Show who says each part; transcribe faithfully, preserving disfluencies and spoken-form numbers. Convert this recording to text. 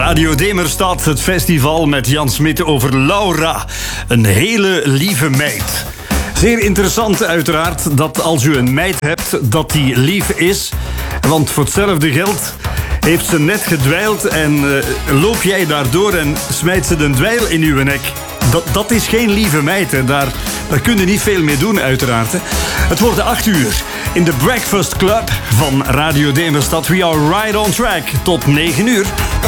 Speaker 1: Radio Demerstad, het festival met Jan Smit over Laura. Een hele lieve meid. Zeer interessant uiteraard dat als u een meid hebt, dat die lief is. Want voor hetzelfde geld heeft ze net gedwijld en uh, loop jij daardoor en smijt ze een dweil in uw nek. Dat, dat is geen lieve meid, hè. Daar, daar kun je niet veel mee doen, uiteraard. Hè. Het wordt acht uur in de Breakfast Club van Radio Demerstad. We are right on track tot negen uur.